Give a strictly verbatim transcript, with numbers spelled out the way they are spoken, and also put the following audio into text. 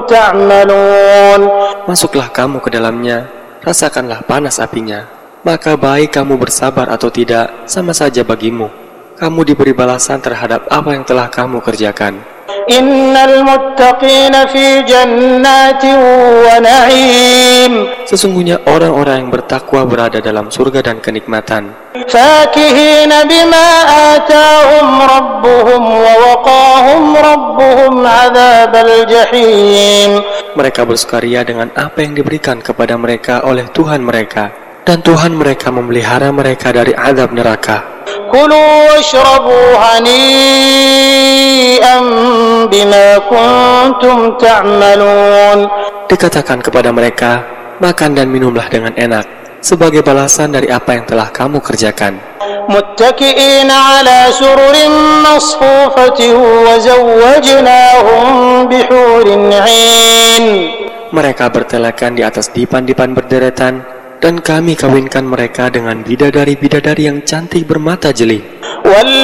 تعملون. Masuklah kamu ke dalamnya, rasakanlah panas apinya. Maka baik kamu bersabar atau tidak, sama saja bagimu. Kamu diberi balasan terhadap apa yang telah kamu kerjakan. Innal muttaqina fi jannatin wa na'im. Sesungguhnya orang-orang yang bertakwa berada dalam surga dan kenikmatan. Fakihina bima atahum rabbuhum wa waqahum rabbuhum adzabal jahim. Mereka bersukaria dengan apa yang diberikan kepada mereka oleh Tuhan mereka, dan Tuhan mereka memelihara mereka dari azab neraka. Kulu washrabu hani'an bima kuntum ta'malun. Dikatakan kepada mereka, makan dan minumlah dengan enak, sebagai balasan dari apa yang telah kamu kerjakan. Muttaki'ina ala sururin masfufatin wa zawwajnahum bihurin 'ain. Mereka bertelekan di atas dipan-dipan berderetan, dan kami kawinkan mereka dengan bidadari-bidadari yang cantik bermata jeli.